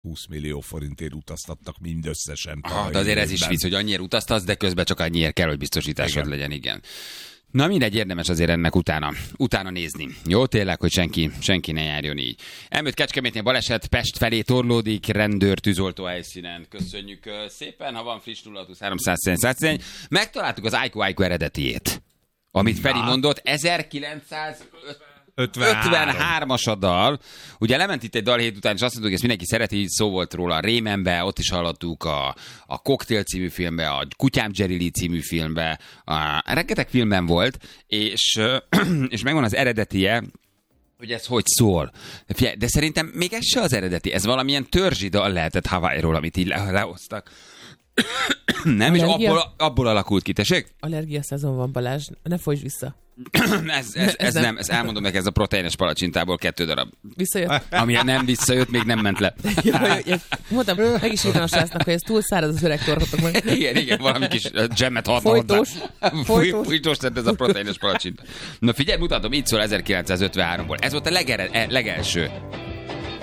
20 millió forintért utaztattak mindösszesen. De azért ez is vicc, hogy annyira utaztatsz, de közben csak annyiért kell, hogy biztosításod legyen, igen. Na mindegy, érdemes azért ennek utána nézni. Jó, tényleg, hogy senki ne járjon így. Elmúlt Kecskemétnél baleset, Pest felé torlódik, rendőr tűzoltó helyszínen. Köszönjük szépen, ha van friss 023 megtaláltuk az Aiko eredetiét, amit Feri mondott, 1953-as a dal. Ugye lement itt egy dalhét után, és azt mondtuk, hogy ezt mindenki szereti, szó volt róla a Rémenbe, ott is hallottuk a Cocktail című filmbe, a Kutyám Jerry Lee című filmbe, rengeteg filmben volt, és megvan az eredetie, hogy ez hogy szól. De szerintem még ez se az eredeti, ez valamilyen törzsi dal lehetett Hawaii-ról, amit így lehoztak. Nem, és abból alakult ki, tessék? Allergia szezon van, Balázs, ne folyts vissza. ez nem, ezt elmondom meg, ez a proteínes palacsintából 2 darab. Visszajött? Ami nem visszajött, még nem ment le. Mondtam, meg is írtam a srácnak, hogy ez túl száraz, az öreg torhatok meg. Igen, valami kis dzsemmet hatna Folytós. Fújtós lett ez a proteínes palacsinta. Na figyelj, mutatom, így szól 1953-ból. Ez volt a legelső